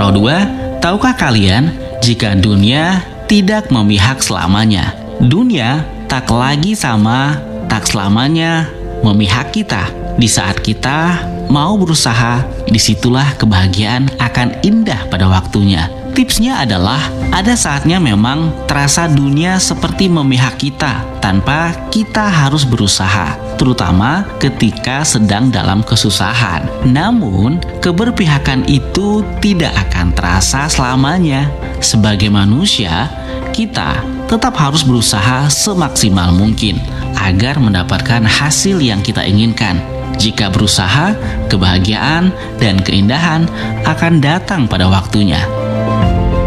Nomor 2, tahukah kalian jika dunia tidak memihak selamanya? Dunia tak lagi tak selamanya memihak kita. Di saat kita mau berusaha, disitulah kebahagiaan akan indah pada waktunya. Tipsnya adalah ada saatnya memang terasa dunia seperti memihak kita tanpa kita harus berusaha, terutama ketika sedang dalam kesusahan. Namun, keberpihakan itu tidak akan terasa selamanya. Sebagai manusia, kita tetap harus berusaha semaksimal mungkin agar mendapatkan hasil yang kita inginkan. Jika berusaha, kebahagiaan dan keindahan akan datang pada waktunya.